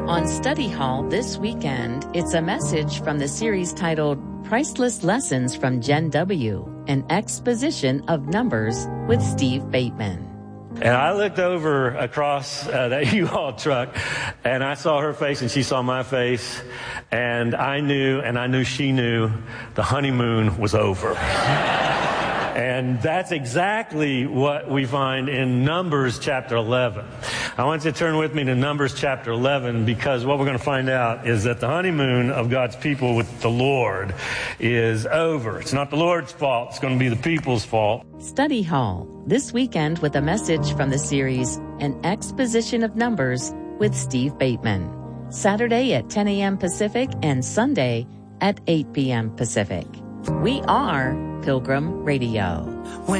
On Study Hall this weekend, it's a message from the series titled Priceless Lessons from Gen W, an exposition of Numbers with Steve Bateman. And I looked over across that U-Haul truck, and I saw her face, and she saw my face, and I knew she knew the honeymoon was over. And that's exactly what we find in Numbers chapter 11. I want you to turn with me to Numbers chapter 11, because what we're going to find out is that the honeymoon of God's people with the Lord is over. It's not the Lord's fault. It's going to be the people's fault. Study Hall, this weekend with a message from the series, An Exposition of Numbers with Steve Bateman. Saturday at 10 a.m. Pacific and Sunday at 8 p.m. Pacific. We are Pilgrim Radio.